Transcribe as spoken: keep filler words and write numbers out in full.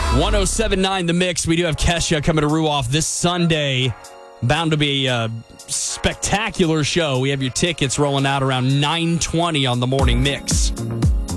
one oh seven point nine The Mix. We do have Kesha coming to Ruoff this Sunday. Bound to be a spectacular show. We have your tickets rolling out around nine twenty on the Morning Mix.